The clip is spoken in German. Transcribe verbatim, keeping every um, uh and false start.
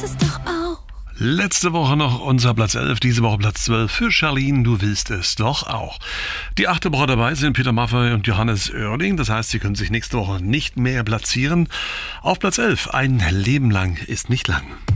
willst es doch auch. Letzte Woche noch unser Platz elf, diese Woche Platz zwölf für Charlene, du willst es doch auch. Die achte Woche dabei sind Peter Maffay und Johannes Oerding, das heißt, sie können sich nächste Woche nicht mehr platzieren. Auf Platz elf, ein Leben lang ist nicht lang.